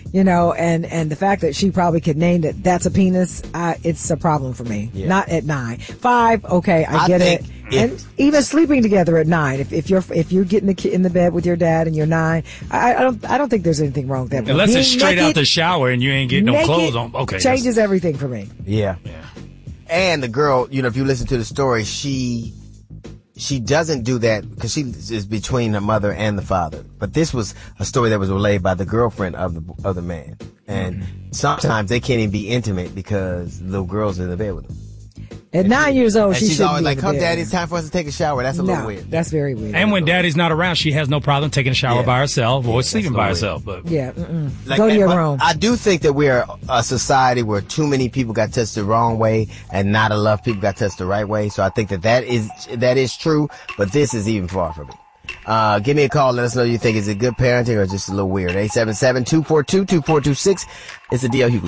You know, and the fact that she probably could name that that's a penis, it's a problem for me. Yeah. Not at 9. 5, okay, I get it. And even sleeping together at 9, if you're getting in the bed with your dad and you're 9, I don't think there's anything wrong with that. Unless it's straight out the shower and you ain't getting no clothes on. Okay, changes everything for me. Yeah. And the girl, you know, if you listen to the story, she doesn't do that because she is between her mother and the father. But this was a story that was relayed by the girlfriend of the man. And sometimes they can't even be intimate because the little girl's in the bed with them. At 9 years old, she's always like, "Come, Daddy, it's time for us to take a shower." That's a little weird. That's very weird. And when Daddy's not around, she has no problem taking a shower by herself or sleeping by herself. But go to your room. I do think that we're a society where too many people got touched the wrong way and not enough people got touched the right way. So I think that is true. But this is even far from it. Give me a call. Let us know you think is it good parenting or just a little weird. 877-242-2426. It's the D.L. Hughley